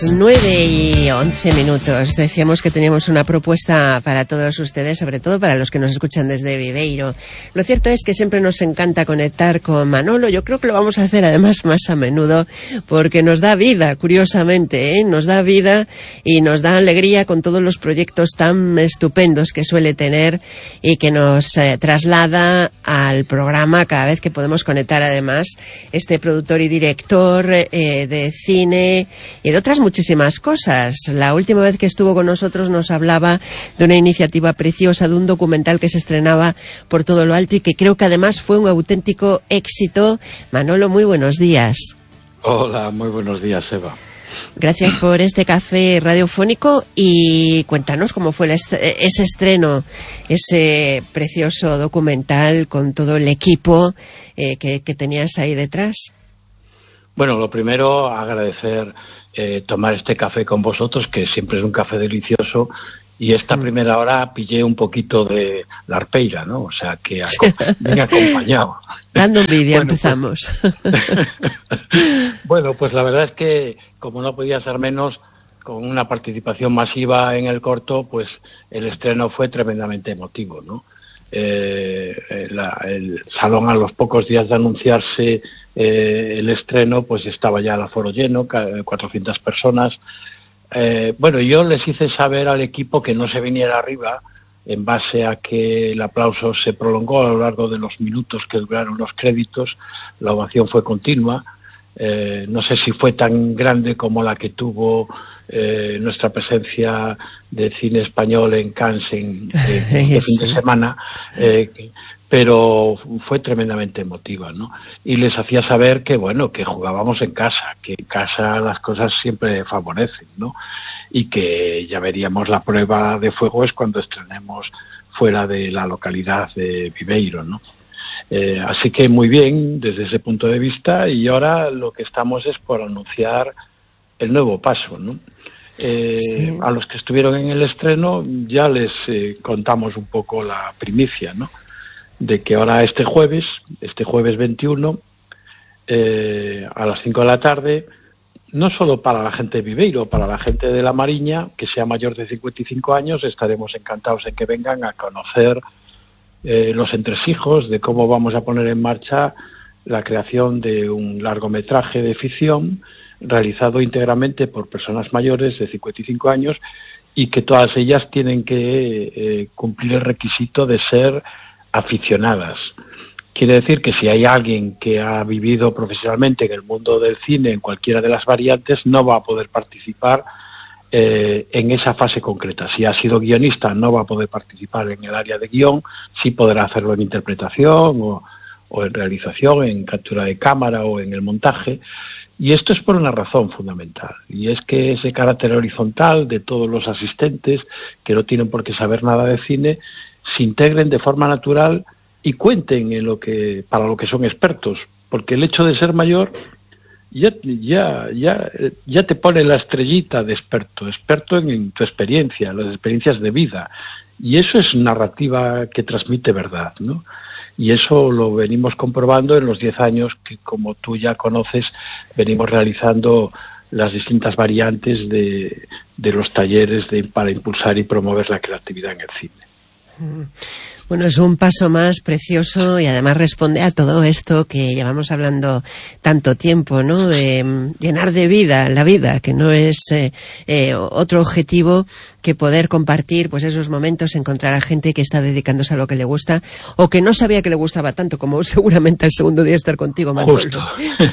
9:11. Decíamos que teníamos una propuesta para todos ustedes, sobre todo para los que nos escuchan desde Viveiro. Lo cierto es que siempre nos encanta conectar con Manolo. Yo creo que lo vamos a hacer además más a menudo porque nos da vida, curiosamente, nos da vida y nos da alegría con todos los proyectos tan estupendos que suele tener y que nos traslada al programa cada vez que podemos conectar. Además, este productor y director de cine y de otras muchísimas cosas. La última vez que estuvo con nosotros nos hablaba de una iniciativa preciosa, de un documental que se estrenaba por todo lo alto y que creo que además fue un auténtico éxito. Manolo, muy buenos días. Hola, muy buenos días, Eva. Gracias por este café radiofónico y cuéntanos cómo fue ese estreno, ese precioso documental con todo el equipo que tenías ahí detrás. Bueno, lo primero, agradecer tomar este café con vosotros, que siempre es un café delicioso, y esta primera hora pillé un poquito de la arpeira, ¿no? O sea, que bien acompañado. Dando envidia, bueno, empezamos. Bueno, pues la verdad es que, como no podía ser menos, con una participación masiva en el corto, pues el estreno fue tremendamente emotivo, ¿no? El salón, a los pocos días de anunciarse el estreno, pues estaba ya el aforo lleno, 400 personas. Bueno, yo les hice saber al equipo que no se viniera arriba, en base a que el aplauso se prolongó a lo largo de los minutos que duraron los créditos. La ovación fue continua. No sé si fue tan grande como la que tuvo nuestra presencia de cine español en Cannes de fin de semana, pero fue tremendamente emotiva, ¿no? Y les hacía saber que, bueno, que jugábamos en casa, que en casa las cosas siempre favorecen, ¿no? Y que ya veríamos la prueba de fuego es cuando estrenemos fuera de la localidad de Viveiro, ¿no? Así que muy bien desde ese punto de vista, y ahora lo que estamos es por anunciar el nuevo paso, ¿no? Sí. A los que estuvieron en el estreno ya les contamos un poco la primicia, ¿no? De que ahora este jueves 21, a las 5 de la tarde, no solo para la gente de Viveiro, para la gente de La Mariña, que sea mayor de 55 años, estaremos encantados en que vengan a conocer los entresijos de cómo vamos a poner en marcha la creación de un largometraje de ficción realizado íntegramente por personas mayores de 55 años y que todas ellas tienen que cumplir el requisito de ser aficionadas. Quiere decir que si hay alguien que ha vivido profesionalmente en el mundo del cine en cualquiera de las variantes, no va a poder participar en esa fase concreta. Si ha sido guionista, no va a poder participar en el área de guión, sí podrá hacerlo en interpretación o en realización, en captura de cámara o en el montaje. Y esto es por una razón fundamental, y es que ese carácter horizontal de todos los asistentes, que no tienen por qué saber nada de cine, se integren de forma natural y cuenten para lo que son expertos, porque el hecho de ser mayor ya te pone la estrellita de experto en tu experiencia, las experiencias de vida, y eso es narrativa que transmite verdad, ¿no? Y eso lo venimos comprobando en los 10 años que, como tú ya conoces, venimos realizando las distintas variantes de los talleres para impulsar y promover la creatividad en el cine. Bueno, es un paso más precioso y además responde a todo esto que llevamos hablando tanto tiempo, ¿no? De llenar de vida la vida, que no es otro objetivo que poder compartir pues esos momentos, encontrar a gente que está dedicándose a lo que le gusta o que no sabía que le gustaba tanto, como seguramente el segundo día estar contigo, Manuel. Justo.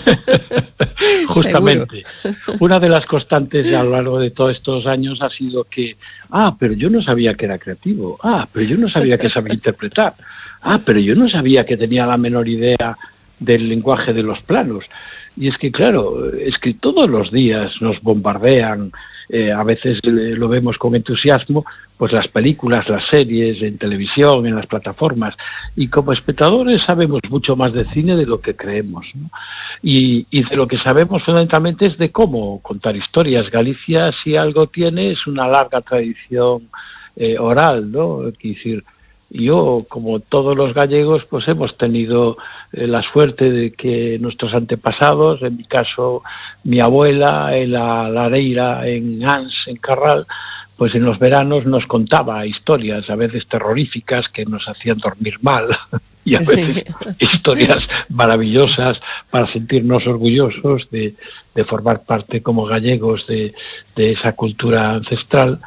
Justamente. Una de las constantes a lo largo de todos estos años ha sido que, pero yo no sabía que era creativo, pero yo no sabía que sabía interpretar, pero yo no sabía que tenía la menor idea del lenguaje de los planos. Y es que, claro, es que todos los días nos bombardean, a veces lo vemos con entusiasmo, pues las películas, las series, en televisión, en las plataformas, y como espectadores sabemos mucho más de cine de lo que creemos, ¿no? Y de lo que sabemos fundamentalmente es de cómo contar historias. Galicia, si algo tiene, es una larga tradición oral, ¿no? Es decir, Yo, como todos los gallegos, pues hemos tenido la suerte de que nuestros antepasados, en mi caso mi abuela en la Lareira, en Ans, en Carral, pues en los veranos nos contaba historias, a veces terroríficas, que nos hacían dormir mal, y a veces historias maravillosas para sentirnos orgullosos de formar parte como gallegos de esa cultura ancestral.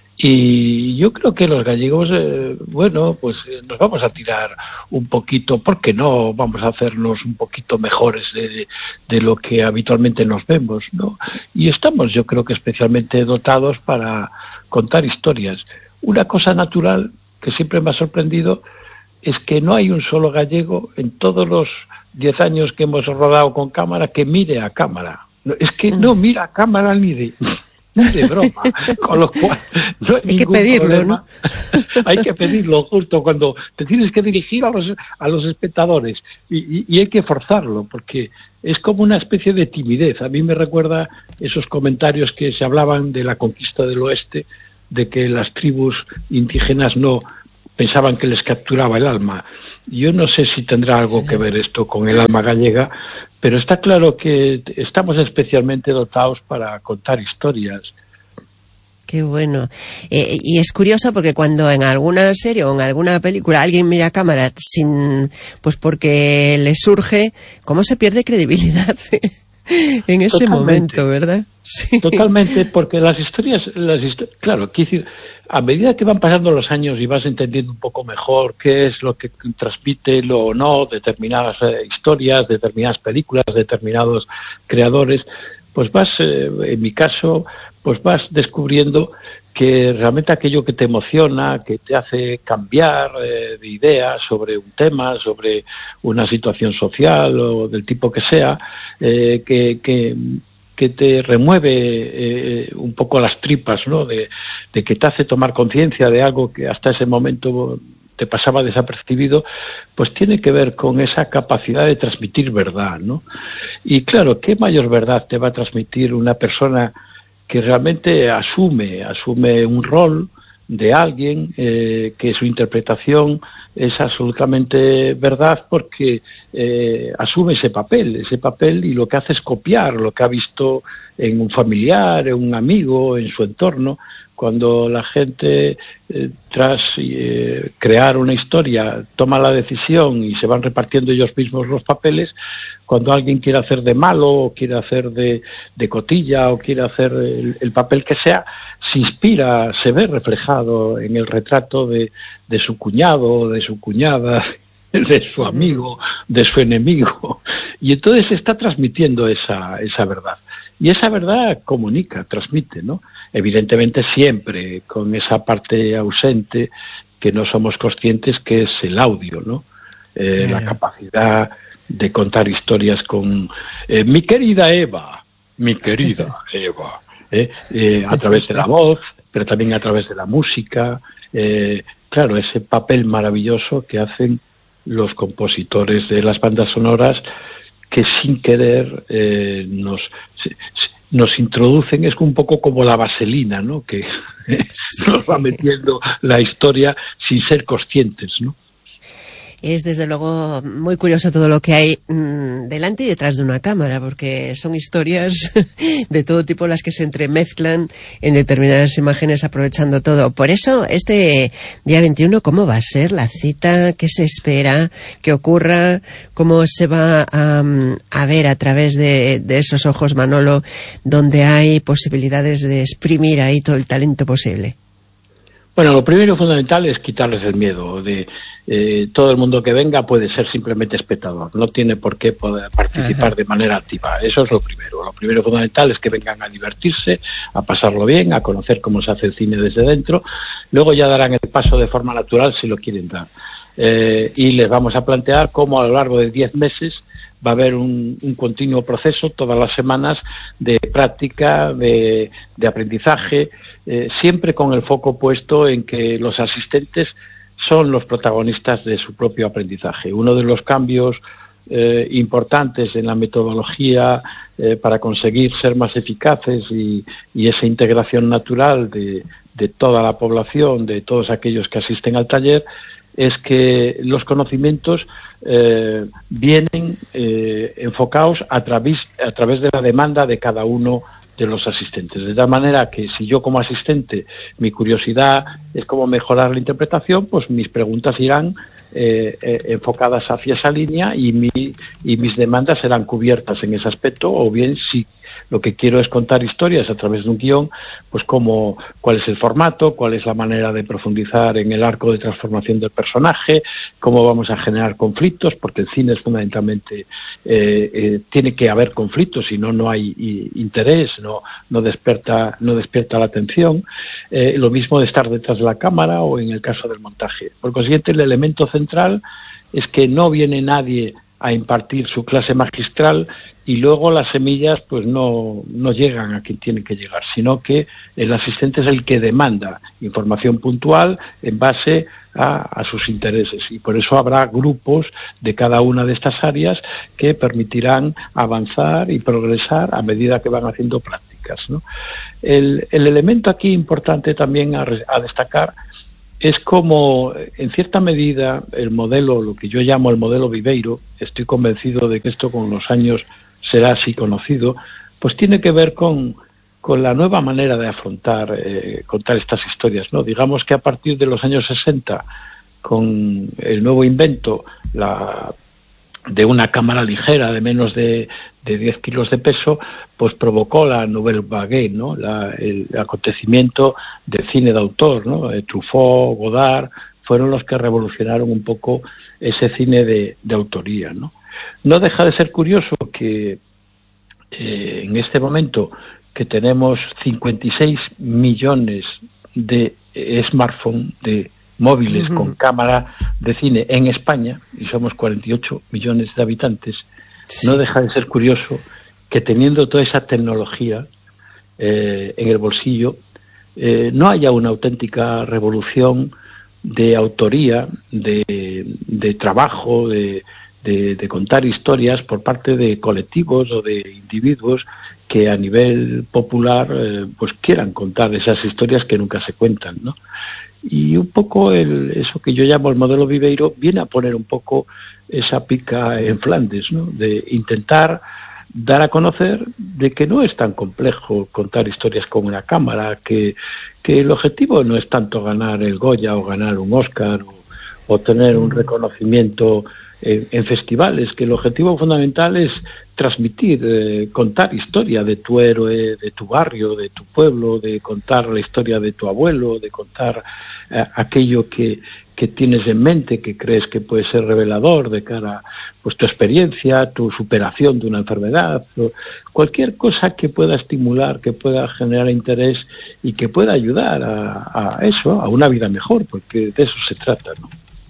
Y yo creo que los gallegos, pues nos vamos a tirar un poquito, ¿por qué no? Vamos a hacernos un poquito mejores de lo que habitualmente nos vemos, ¿no? Y estamos, yo creo que especialmente dotados para contar historias. Una cosa natural que siempre me ha sorprendido es que no hay un solo gallego en todos los 10 años que hemos rodado con cámara que mire a cámara. Es que no mira a cámara ni de broma, con lo cual no hay ningún problema. Hay que pedirlo justo cuando te tienes que dirigir a los espectadores y hay que forzarlo, porque es como una especie de timidez. A mí me recuerda esos comentarios que se hablaban de la conquista del oeste, de que las tribus indígenas no pensaban que les capturaba el alma. Yo no sé si tendrá algo que ver esto con el alma gallega, pero está claro que estamos especialmente dotados para contar historias. Qué bueno. Y es curioso porque cuando en alguna serie o en alguna película alguien mira a cámara pues porque le surge, ¿cómo se pierde credibilidad en ese momento, verdad? Sí. Totalmente, porque las historias, claro, quiero decir, a medida que van pasando los años y vas entendiendo un poco mejor qué es lo que transmite o no determinadas historias, determinadas películas, determinados creadores, pues vas, en mi caso, pues vas descubriendo que realmente aquello que te emociona, que te hace cambiar de idea sobre un tema, sobre una situación social o del tipo que sea, que te remueve un poco las tripas, ¿no? De que te hace tomar conciencia de algo que hasta ese momento te pasaba desapercibido, pues tiene que ver con esa capacidad de transmitir verdad, ¿no? Y claro, ¿qué mayor verdad te va a transmitir una persona que realmente asume un rol de alguien, que su interpretación es absolutamente verdad porque asume ese papel y lo que hace es copiar lo que ha visto en un familiar, en un amigo, en su entorno? Cuando la gente, tras crear una historia, toma la decisión y se van repartiendo ellos mismos los papeles, cuando alguien quiere hacer de malo o quiere hacer de cotilla o quiere hacer el papel que sea, se inspira, se ve reflejado en el retrato de su cuñado, de su cuñada, de su amigo, de su enemigo, y entonces se está transmitiendo esa verdad. Y esa verdad comunica, transmite, ¿no? Evidentemente siempre con esa parte ausente que no somos conscientes, que es el audio, ¿no? La capacidad de contar historias con mi querida Eva, a través de la voz, pero también a través de la música. Claro, ese papel maravilloso que hacen los compositores de las bandas sonoras, que sin querer nos introducen, es un poco como la vaselina, ¿no? Que nos va metiendo la historia sin ser conscientes, ¿no? Es desde luego muy curioso todo lo que hay delante y detrás de una cámara, porque son historias de todo tipo las que se entremezclan en determinadas imágenes, aprovechando todo. Por eso, este día 21, ¿cómo va a ser la cita? ¿Qué se espera que ocurra? ¿Cómo se va a ver a través de esos ojos, Manolo, donde hay posibilidades de exprimir ahí todo el talento posible? Bueno, lo primero fundamental es quitarles el miedo. Todo el mundo que venga puede ser simplemente espectador, no tiene por qué poder participar de manera activa. Eso es lo primero. Lo primero fundamental es que vengan a divertirse, a pasarlo bien, a conocer cómo se hace el cine desde dentro. Luego ya darán el paso de forma natural si lo quieren dar. Y les vamos a plantear cómo a lo largo de 10 meses va a haber un continuo proceso todas las semanas de práctica, de aprendizaje, siempre con el foco puesto en que los asistentes son los protagonistas de su propio aprendizaje. Uno de los cambios importantes en la metodología para conseguir ser más eficaces y esa integración natural de toda la población, de todos aquellos que asisten al taller, es que los conocimientos vienen enfocados a través de la demanda de cada uno de los asistentes. De tal manera que si yo como asistente mi curiosidad es cómo mejorar la interpretación, pues mis preguntas irán enfocadas hacia esa línea y mis demandas serán cubiertas en ese aspecto, o bien si lo que quiero es contar historias a través de un guión, pues cuál es el formato, cuál es la manera de profundizar en el arco de transformación del personaje, cómo vamos a generar conflictos, porque el cine es fundamentalmente tiene que haber conflictos, si no, no hay interés, no despierta la atención. Lo mismo de estar detrás de la cámara o en el caso del montaje. Por consiguiente, el elemento central es que no viene nadie a impartir su clase magistral y luego las semillas pues no llegan a quien tienen que llegar, sino que el asistente es el que demanda información puntual en base a sus intereses, y por eso habrá grupos de cada una de estas áreas que permitirán avanzar y progresar a medida que van haciendo prácticas, ¿no? El elemento aquí importante también a destacar es como, en cierta medida, el modelo, lo que yo llamo el modelo Viveiro, estoy convencido de que esto con los años será así conocido, pues tiene que ver con la nueva manera de contar estas historias, ¿no? Digamos que a partir de los años 60, con el nuevo invento de una cámara ligera de menos de 10 kilos de peso, pues provocó la Nouvelle Vague, ¿no? El acontecimiento del cine de autor, ¿no? Truffaut, Godard, fueron los que revolucionaron un poco ese cine de autoría, ¿no? No deja de ser curioso que en este momento que tenemos 56 millones de smartphones, de móviles con cámara de cine en España, y somos 48 millones de habitantes, sí. No deja de ser curioso que teniendo toda esa tecnología en el bolsillo, no haya una auténtica revolución de autoría, de trabajo, de contar historias por parte de colectivos o de individuos que a nivel popular pues quieran contar esas historias que nunca se cuentan, ¿no? Y un poco eso que yo llamo el modelo Viveiro viene a poner un poco esa pica en Flandes, ¿no? De intentar dar a conocer de que no es tan complejo contar historias con una cámara, que el objetivo no es tanto ganar el Goya o ganar un Oscar o tener un reconocimiento en festivales, que el objetivo fundamental es transmitir, contar historia de tu héroe, de tu barrio, de tu pueblo, de contar la historia de tu abuelo, de contar aquello que tienes en mente, que crees que puede ser revelador de cara pues tu experiencia, tu superación de una enfermedad, cualquier cosa que pueda estimular, que pueda generar interés y que pueda ayudar a eso, a una vida mejor, porque de eso se trata, ¿no?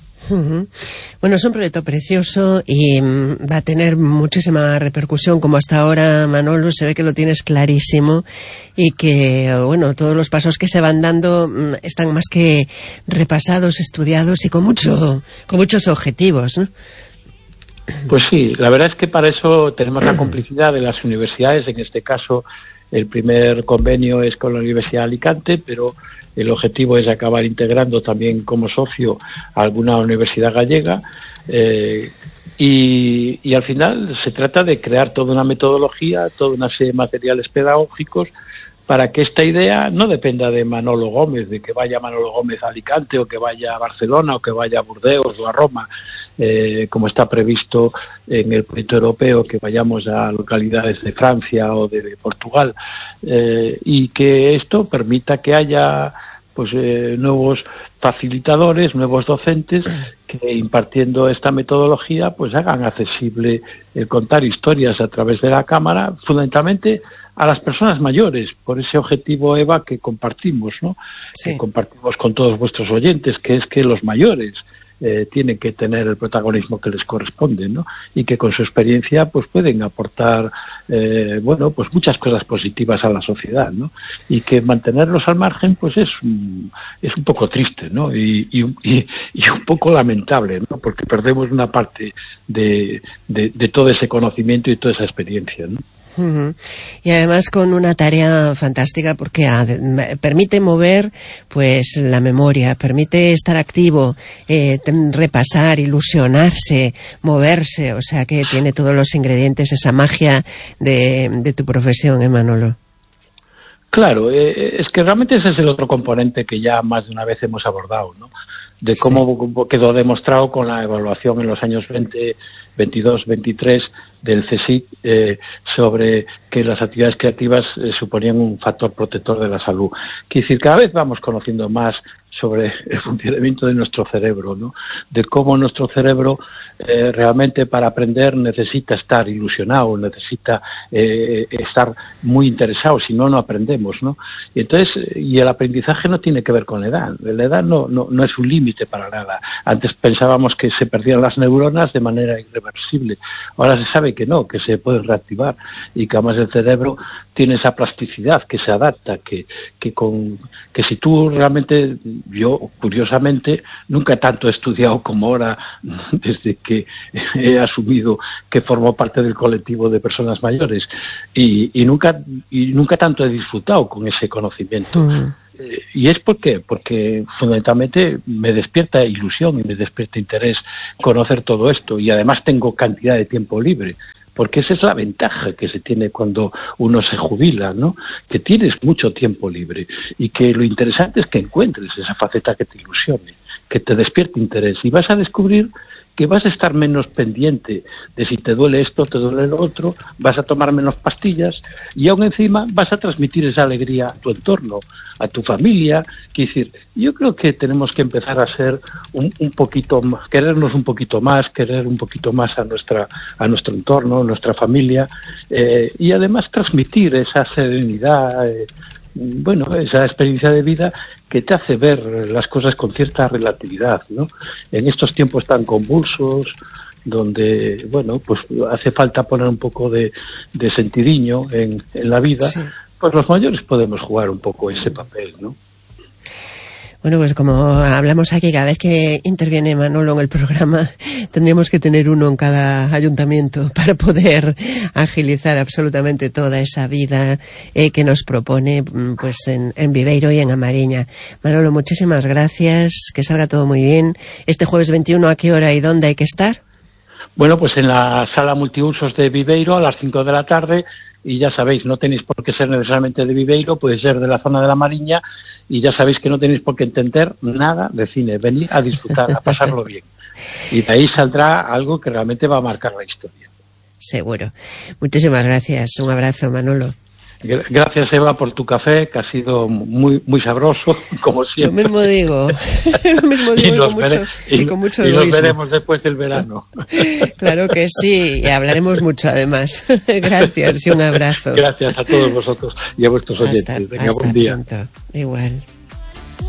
Bueno, es un proyecto precioso y va a tener muchísima repercusión, como hasta ahora, Manolo, se ve que lo tienes clarísimo y que, bueno, todos los pasos que se van dando están más que repasados, estudiados y con muchos objetivos, ¿no? Pues sí, la verdad es que para eso tenemos la complicidad de las universidades. En este caso, el primer convenio es con la Universidad de Alicante, pero el objetivo es acabar integrando también como socio a alguna universidad gallega, y al final se trata de crear toda una metodología, toda una serie de materiales pedagógicos para que esta idea no dependa de Manolo Gómez, de que vaya Manolo Gómez a Alicante o que vaya a Barcelona o que vaya a Burdeos o a Roma, como está previsto en el proyecto europeo, que vayamos a localidades de Francia o de Portugal, y que esto permita que haya pues nuevos facilitadores, nuevos docentes que impartiendo esta metodología pues hagan accesible el contar historias a través de la cámara, fundamentalmente a las personas mayores, por ese objetivo, Eva, que compartimos, ¿no? Sí. Que compartimos con todos vuestros oyentes, que es que los mayores tienen que tener el protagonismo que les corresponde, ¿no? Y que con su experiencia pues pueden aportar bueno, pues muchas cosas positivas a la sociedad, ¿no? Y que mantenerlos al margen pues es un poco triste, ¿no? Y un poco lamentable, ¿no? Porque perdemos una parte de todo ese conocimiento y toda esa experiencia, ¿no? Y además con una tarea fantástica porque permite mover pues la memoria, permite estar activo, repasar, ilusionarse, moverse, o sea que tiene todos los ingredientes, esa magia de tu profesión, Manolo. Claro, es que realmente ese es el otro componente que ya más de una vez hemos abordado, ¿no? De cómo quedó demostrado con la evaluación en los años 22, 23 del CSIC sobre que las actividades creativas suponían un factor protector de la salud. Quiere decir, cada vez vamos conociendo más sobre el funcionamiento de nuestro cerebro, ¿no? De cómo nuestro cerebro realmente para aprender necesita estar ilusionado, necesita estar muy interesado, si no, no aprendemos, ¿no? Y entonces, y el aprendizaje no tiene que ver con la edad. La edad no es un límite para nada. Antes pensábamos que se perdían las neuronas de manera irreversible. Ahora se sabe que no, que se pueden reactivar y que además el cerebro tiene esa plasticidad, que se adapta, que si tú realmente, yo curiosamente nunca tanto he estudiado como ahora desde que he asumido que formo parte del colectivo de personas mayores y nunca tanto he disfrutado con ese conocimiento. ¿Y es por qué? Porque fundamentalmente me despierta ilusión y me despierta interés conocer todo esto y además tengo cantidad de tiempo libre. Porque esa es la ventaja que se tiene cuando uno se jubila, ¿no? Que tienes mucho tiempo libre y que lo interesante es que encuentres esa faceta que te ilusione, que te despierte interés y vas a descubrir que vas a estar menos pendiente de si te duele esto, te duele lo otro, vas a tomar menos pastillas y aún encima vas a transmitir esa alegría a tu entorno, a tu familia. Quiero decir, yo creo que tenemos que empezar a ser un poquito más, querernos un poquito más, querer un poquito más a nuestro entorno, a nuestra familia y además transmitir esa serenidad, esa experiencia de vida que te hace ver las cosas con cierta relatividad, ¿no? En estos tiempos tan convulsos, donde, pues hace falta poner un poco de sentidiño en la vida, sí. Pues los mayores podemos jugar un poco ese papel, ¿no? Bueno, pues como hablamos aquí, cada vez que interviene Manolo en el programa, tendríamos que tener uno en cada ayuntamiento para poder agilizar absolutamente toda esa vida que nos propone pues en Viveiro y en A Mariña. Manolo, muchísimas gracias, que salga todo muy bien. Este jueves 21, ¿a qué hora y dónde hay que estar? Bueno, pues en la sala multiusos de Viveiro a las 5 de la tarde. Y ya sabéis, no tenéis por qué ser necesariamente de Viveiro, puede ser de la zona de La Mariña, y ya sabéis que no tenéis por qué entender nada de cine, venid a disfrutar, a pasarlo bien. Y de ahí saldrá algo que realmente va a marcar la historia. Seguro. Muchísimas gracias. Un abrazo, Manolo. Gracias, Eva, por tu café, que ha sido muy muy sabroso, como siempre. Lo mismo digo y con mucho egoísmo. Y nos veremos después del verano. Claro que sí, y hablaremos mucho además. Gracias y un abrazo. Gracias a todos vosotros y a vuestros oyentes. Venga, buen día. Pronto. Igual.